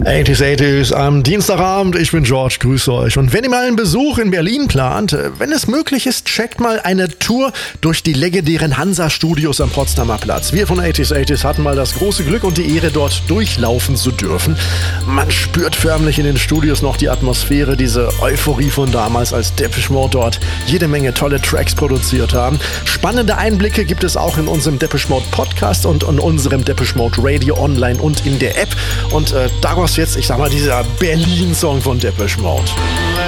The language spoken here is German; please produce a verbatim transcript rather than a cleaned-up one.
achtziger achtziger am Dienstagabend, ich bin George, grüße euch. Und wenn ihr mal einen Besuch in Berlin plant, wenn es möglich ist, checkt mal eine Tour durch die legendären Hansa-Studios am Potsdamer Platz. Wir von achtziger achtziger hatten mal das große Glück und die Ehre, dort durchlaufen zu dürfen. Man spürt förmlich in den Studios noch die Atmosphäre, diese Euphorie von damals, als Depeche Mode dort jede Menge tolle Tracks produziert haben. Spannende Einblicke gibt es auch in unserem Depeche Mode Podcast und in unserem Depeche Mode Radio online und in der App. Und äh, daraus jetzt, ich sag mal, dieser Berlin-Song von Depeche Mode.